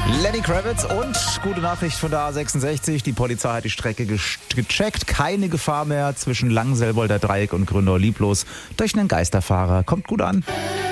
Lenny Kravitz und gute Nachricht von der A66. Die Polizei hat die Strecke gecheckt. Keine Gefahr mehr zwischen Langselbolder Dreieck und Grünau-Lieblos durch einen Geisterfahrer. Kommt gut an.